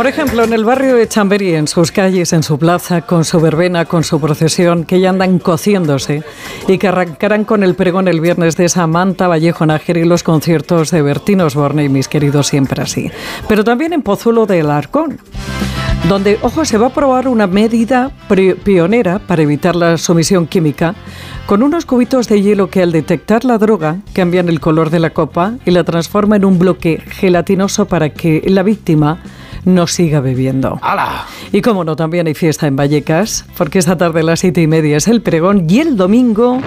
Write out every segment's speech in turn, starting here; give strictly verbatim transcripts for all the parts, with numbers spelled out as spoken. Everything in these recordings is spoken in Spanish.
ejemplo, en el barrio de Chamberí, en sus calles, en su plaza, con su verbena, con su procesión, que ya andan cociéndose y que arrancarán con el pregón el viernes de Samantha Vallejo Nájera y los conciertos de Bertín Osborne y Mis queridos siempre así. Pero también en Pozuelo de Alarcón, donde, ojo, se va a probar una medida pionera para evitar la sumisión química, con unos cubitos de hielo que al detectar la droga cambian el color de la copa y la transforma en un bloque gelatinoso para que la víctima no siga bebiendo. ¡Hala! Y como no, también hay fiesta en Vallecas, porque esta tarde a las siete y media es el pregón y el domingo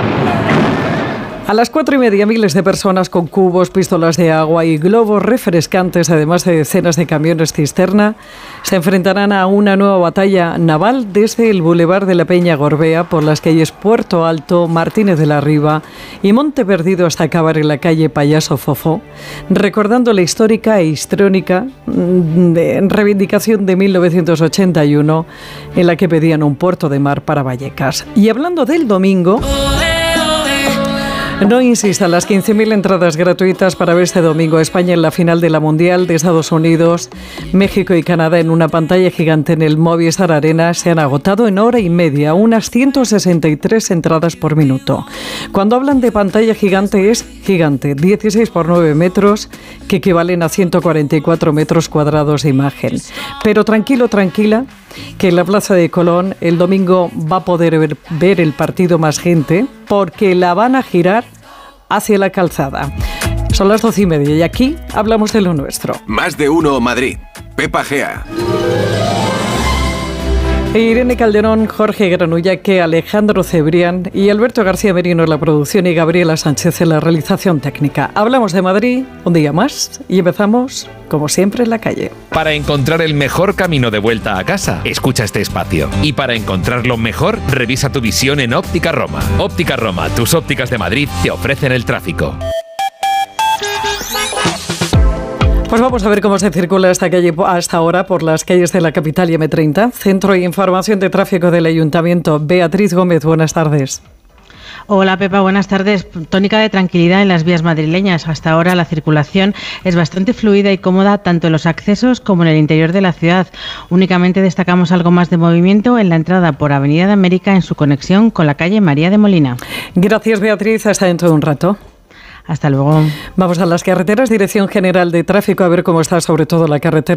a las cuatro y media miles de personas con cubos, pistolas de agua y globos refrescantes, además de decenas de camiones cisterna, se enfrentarán a una nueva batalla naval desde el Boulevard de la Peña Gorbea por las calles Puerto Alto, Martínez de la Riva y Monte Perdido hasta acabar en la calle Payaso Fofó, recordando la histórica e histrónica de reivindicación de mil novecientos ochenta y uno en la que pedían un puerto de mar para Vallecas. Y hablando del domingo, no insista, las quince mil entradas gratuitas para ver este domingo a España en la final de la Mundial de Estados Unidos, México y Canadá en una pantalla gigante en el Movistar Arena se han agotado en hora y media, unas ciento sesenta y tres entradas por minuto. Cuando hablan de pantalla gigante es gigante, dieciséis por nueve metros, que equivalen a ciento cuarenta y cuatro metros cuadrados de imagen. Pero tranquilo, tranquila, que en la Plaza de Colón el domingo va a poder ver, ver el partido más gente, porque la van a girar hacia la calzada. Son las doce y media y aquí hablamos de lo nuestro. Más de uno Madrid. Pepa Gea. Irene Calderón, Jorge Granullaque, Alejandro Cebrián y Alberto García Merino en la producción y Gabriela Sánchez en la realización técnica. Hablamos de Madrid un día más y empezamos, como siempre, en la calle. Para encontrar el mejor camino de vuelta a casa, escucha este espacio. Y para encontrarlo mejor, revisa tu visión en Óptica Roma. Óptica Roma, tus ópticas de Madrid te ofrecen el tráfico. Pues vamos a ver cómo se circula esta calle hasta ahora por las calles de la capital y eme treinta. Centro de Información de Tráfico del Ayuntamiento. Beatriz Gómez, buenas tardes. Hola Pepa, buenas tardes. Tónica de tranquilidad en las vías madrileñas. Hasta ahora la circulación es bastante fluida y cómoda tanto en los accesos como en el interior de la ciudad. Únicamente destacamos algo más de movimiento en la entrada por Avenida de América en su conexión con la calle María de Molina. Gracias Beatriz, hasta dentro de un rato. Hasta luego. Vamos a las carreteras, Dirección General de Tráfico, a ver cómo está sobre todo la carretera